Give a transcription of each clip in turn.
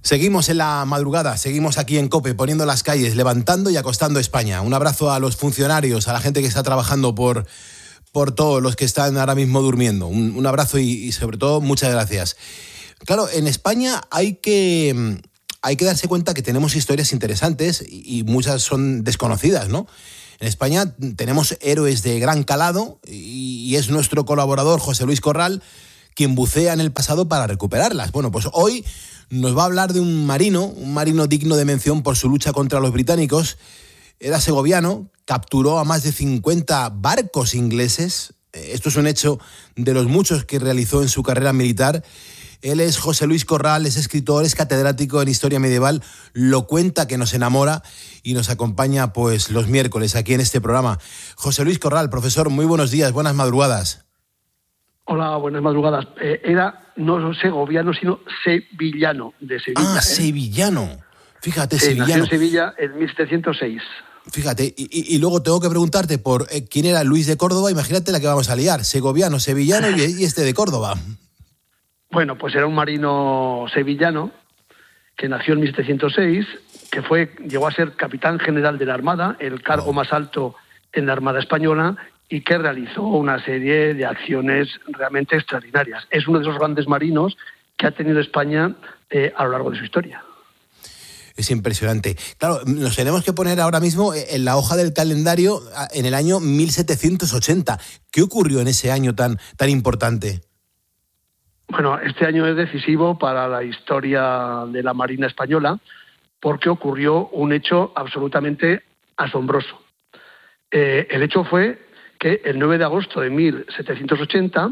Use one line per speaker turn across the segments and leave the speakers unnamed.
Seguimos en la madrugada, seguimos aquí en COPE, poniendo las calles, levantando y acostando España. Un abrazo a los funcionarios, a la gente que está trabajando por todos los que están ahora mismo durmiendo. Un abrazo y sobre todo muchas gracias. Claro, en España hay que darse cuenta que tenemos historias interesantes y muchas son desconocidas, ¿no? En España tenemos héroes de gran calado y es nuestro colaborador José Luis Corral quien bucea en el pasado para recuperarlas. Bueno, pues hoy nos va a hablar de un marino digno de mención por su lucha contra los británicos. Era segoviano, capturó a más de 50 barcos ingleses. Esto es un hecho de los muchos que realizó en su carrera militar. Él es José Luis Corral, es escritor, es catedrático en Historia Medieval, lo cuenta que nos enamora y nos acompaña pues los miércoles aquí en este programa. José Luis Corral, profesor, muy buenos días, buenas madrugadas.
Hola, buenas madrugadas. Era no segoviano, sino sevillano, de Sevilla.
Sevillano. Fíjate,
sí,
sevillano.
Nació en Sevilla en 1706.
Fíjate, y luego tengo que preguntarte por quién era Luis de Córdoba. Imagínate la que vamos a liar. Segoviano, sevillano y este de Córdoba.
Bueno, pues era un marino sevillano que nació en 1706, que llegó a ser capitán general de la Armada, el cargo más alto en la Armada Española, y que realizó una serie de acciones realmente extraordinarias. Es uno de esos grandes marinos que ha tenido España a lo largo de su historia.
Es impresionante. Claro, nos tenemos que poner ahora mismo en la hoja del calendario en el año 1780. ¿Qué ocurrió en ese año tan importante?
Bueno, este año es decisivo para la historia de la Marina Española porque ocurrió un hecho absolutamente asombroso. El hecho fue que el 9 de agosto de 1780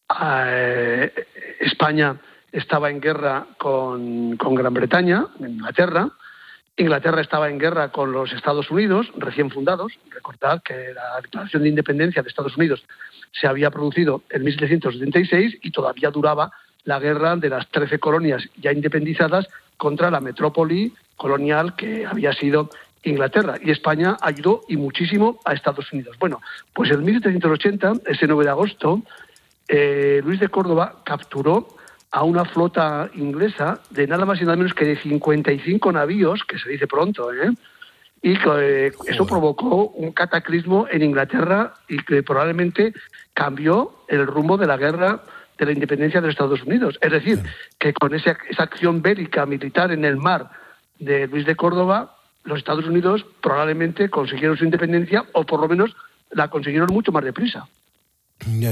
España estaba en guerra con Gran Bretaña, Inglaterra. Inglaterra estaba en guerra con los Estados Unidos, recién fundados. Recordad que la declaración de independencia de Estados Unidos se había producido en 1776 y todavía duraba la guerra de las 13 colonias ya independizadas contra la metrópoli colonial que había sido Inglaterra. Y España ayudó y muchísimo a Estados Unidos. Bueno, pues en 1780, ese 9 de agosto, Luis de Córdoba capturó a una flota inglesa de nada más y nada menos que de 55 navíos, que se dice pronto, y que eso provocó un cataclismo en Inglaterra y que probablemente cambió el rumbo de la guerra de la independencia de los Estados Unidos. Es decir, que con esa acción bélica militar en el mar de Luis de Córdoba, los Estados Unidos probablemente consiguieron su independencia o por lo menos la consiguieron mucho más deprisa.
Ya.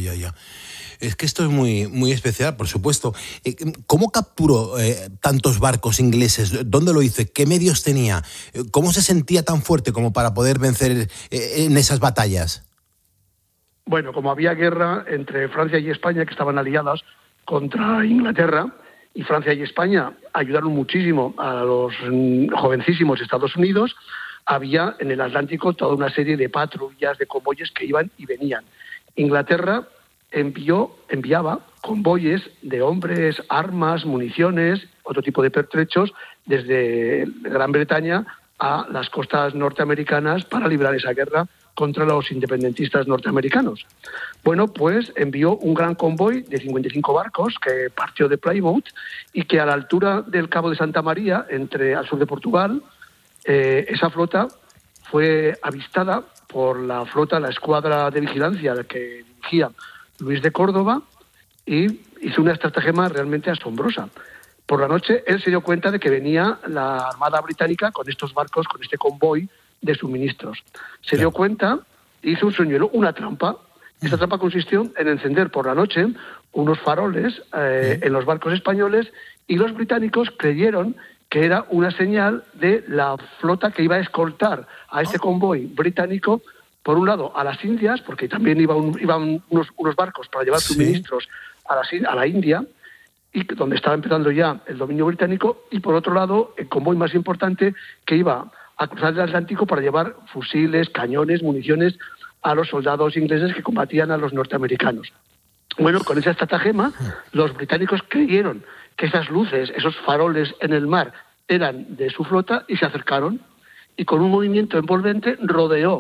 Es que esto es muy especial, por supuesto. ¿Cómo capturó tantos barcos ingleses? ¿Dónde lo hizo? ¿Qué medios tenía? ¿Cómo se sentía tan fuerte como para poder vencer en esas batallas?
Bueno, como había guerra entre Francia y España, que estaban aliadas contra Inglaterra, y Francia y España ayudaron muchísimo a los jovencísimos Estados Unidos, había en el Atlántico toda una serie de patrullas, de convoyes que iban y venían. Inglaterra enviaba convoyes de hombres, armas, municiones, otro tipo de pertrechos, desde Gran Bretaña a las costas norteamericanas para librar esa guerra contra los independentistas norteamericanos. Bueno, pues envió un gran convoy de 55 barcos que partió de Plymouth y que a la altura del Cabo de Santa María, al sur de Portugal, esa flota fue avistada por la escuadra de vigilancia que dirigía Luis de Córdoba, y hizo una estratagema realmente asombrosa. Por la noche él se dio cuenta de que venía la Armada Británica con estos barcos, con este convoy de suministros. Se dio cuenta, hizo un señuelo, una trampa. Esta trampa consistió en encender por la noche unos faroles en los barcos españoles, y los británicos creyeron que era una señal de la flota que iba a escoltar a este convoy británico, por un lado, a las Indias, porque también iban unos barcos para llevar suministros a la India, y donde estaba empezando ya el dominio británico, y por otro lado, el convoy más importante que iba a cruzar el Atlántico para llevar fusiles, cañones, municiones a los soldados ingleses que combatían a los norteamericanos. Bueno, con esa estratagema, los británicos creyeron que esas luces, esos faroles en el mar, eran de su flota y se acercaron, y con un movimiento envolvente rodeó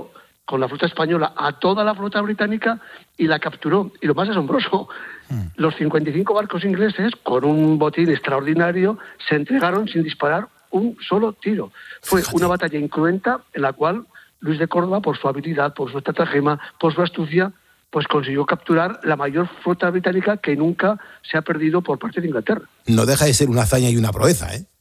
con la flota española a toda la flota británica y la capturó. Y lo más asombroso, los 55 barcos ingleses, con un botín extraordinario, se entregaron sin disparar un solo tiro. Fue una batalla incruenta en la cual Luis de Córdoba, por su habilidad, por su estratagema, por su astucia, pues consiguió capturar la mayor flota británica que nunca se ha perdido por parte de Inglaterra.
No deja de ser una hazaña y una proeza, ¿eh?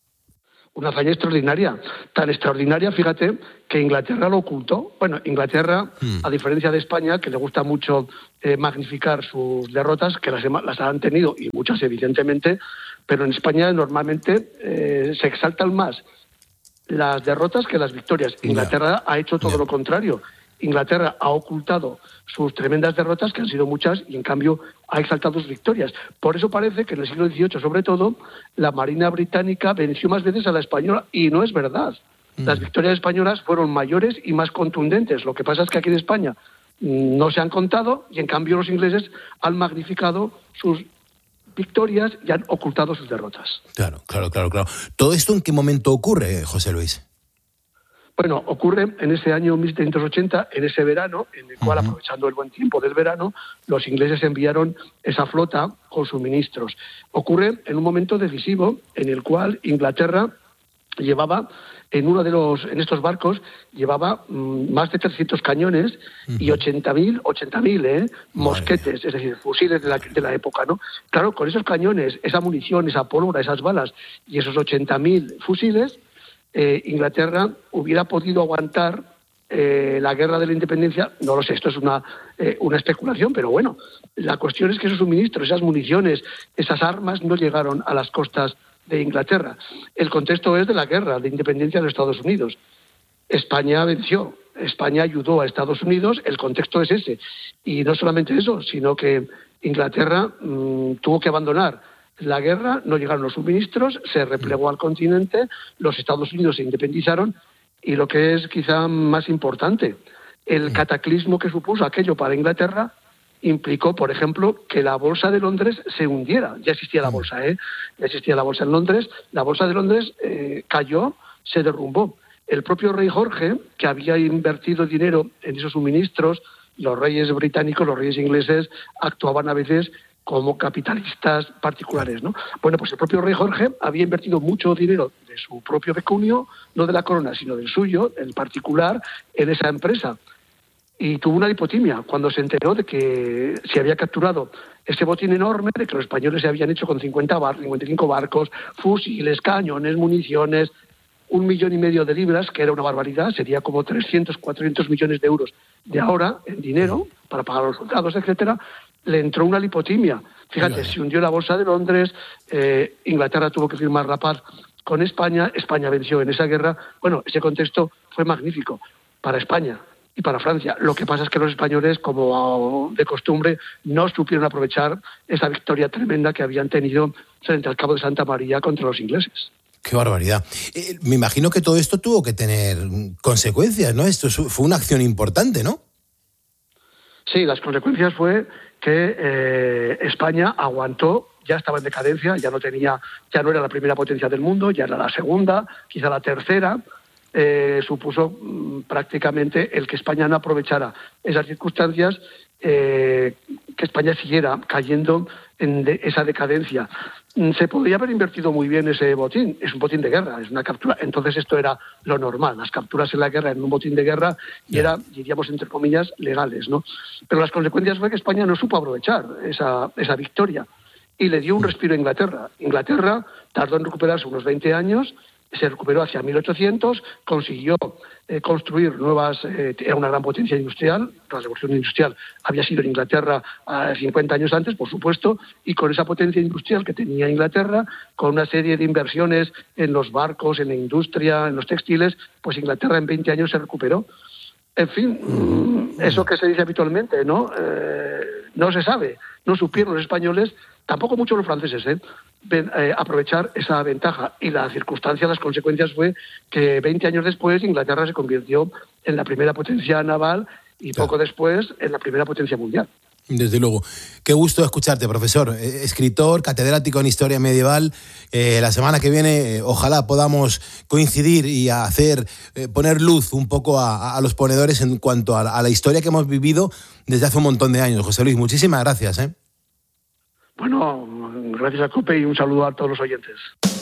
Una hazaña extraordinaria. Tan extraordinaria, fíjate, que Inglaterra lo ocultó. Bueno, Inglaterra, a diferencia de España, que le gusta mucho magnificar sus derrotas, que las han tenido, y muchas evidentemente, pero en España normalmente se exaltan más las derrotas que las victorias. Inglaterra ha hecho todo lo contrario. Inglaterra ha ocultado sus tremendas derrotas, que han sido muchas, y en cambio ha exaltado sus victorias. Por eso parece que en el siglo XVIII, sobre todo, la Marina británica venció más veces a la española, y no es verdad. Las victorias españolas fueron mayores y más contundentes. Lo que pasa es que aquí en España no se han contado, y en cambio los ingleses han magnificado sus victorias y han ocultado sus derrotas.
Claro. ¿Todo esto en qué momento ocurre, José Luis?
Bueno, ocurre en ese año 1780, en ese verano, en el cual, aprovechando el buen tiempo del verano, los ingleses enviaron esa flota con suministros. Ocurre en un momento decisivo en el cual Inglaterra llevaba, en estos barcos, llevaba más de 300 cañones y 80.000 mosquetes, es decir, fusiles de la época, ¿no? Claro, con esos cañones, esa munición, esa pólvora, esas balas y esos 80.000 fusiles, Inglaterra hubiera podido aguantar la guerra de la independencia. No lo sé, esto es una especulación, pero bueno, la cuestión es que esos suministros, esas municiones, esas armas no llegaron a las costas de Inglaterra. El contexto es de la guerra de independencia de los Estados Unidos. España venció, España ayudó a Estados Unidos, el contexto es ese. Y no solamente eso, sino que Inglaterra tuvo que abandonar la guerra, no llegaron los suministros, se replegó al continente, los Estados Unidos se independizaron, y lo que es quizá más importante, el cataclismo que supuso aquello para Inglaterra implicó, por ejemplo, que la bolsa de Londres se hundiera. Ya existía la bolsa, ya existía la bolsa en Londres. La bolsa de Londres cayó, se derrumbó. El propio rey Jorge, que había invertido dinero en esos suministros, los reyes británicos, los reyes ingleses, actuaban a veces como capitalistas particulares, ¿no? Bueno, pues el propio rey Jorge había invertido mucho dinero de su propio pecunio, no de la corona, sino del suyo, el particular, en esa empresa. Y tuvo una hipotimia cuando se enteró de que se había capturado ese botín enorme, de que los españoles se habían hecho con 55 barcos, fusiles, cañones, municiones, 1,5 millones de libras, que era una barbaridad, sería como 300, 400 millones de euros de ahora en dinero para pagar a los soldados, etcétera. Le entró una lipotimia. Fíjate, se hundió la bolsa de Londres, Inglaterra tuvo que firmar la paz con España, España venció en esa guerra. Bueno, ese contexto fue magnífico para España y para Francia. Lo que pasa es que los españoles, como de costumbre, no supieron aprovechar esa victoria tremenda que habían tenido frente al Cabo de Santa María contra los ingleses.
¡Qué barbaridad! Me imagino que todo esto tuvo que tener consecuencias, ¿no? Esto fue una acción importante, ¿no?
Sí, las consecuencias fue que España aguantó, ya estaba en decadencia, ya no era la primera potencia del mundo, ya era la segunda, quizá la tercera. Supuso prácticamente el que España no aprovechara esas circunstancias, que España siguiera cayendo en esa decadencia. Se podría haber invertido muy bien ese botín, es un botín de guerra, es una captura, entonces esto era lo normal, las capturas en la guerra en un botín de guerra y era, diríamos entre comillas, legales, ¿no? Pero las consecuencias fue que España no supo aprovechar esa victoria y le dio un respiro a Inglaterra. Inglaterra tardó en recuperarse unos 20 años, se recuperó hacia 1800, consiguió construir nuevas, era una gran potencia industrial, la revolución industrial había sido en Inglaterra 50 años antes, por supuesto, y con esa potencia industrial que tenía Inglaterra, con una serie de inversiones en los barcos, en la industria, en los textiles, pues Inglaterra en 20 años se recuperó. En fin, eso que se dice habitualmente, ¿no? No se sabe, no supieron los españoles, tampoco mucho los franceses, aprovechar esa ventaja. Y la circunstancia, las consecuencias fue que 20 años después Inglaterra se convirtió en la primera potencia naval y poco después en la primera potencia mundial.
Desde luego. Qué gusto escucharte, profesor. Escritor, catedrático en Historia Medieval. La semana que viene, ojalá podamos coincidir y poner luz un poco a los ponedores en cuanto a la historia que hemos vivido desde hace un montón de años. José Luis, muchísimas gracias.
Bueno, gracias a COPE y un saludo a todos los oyentes.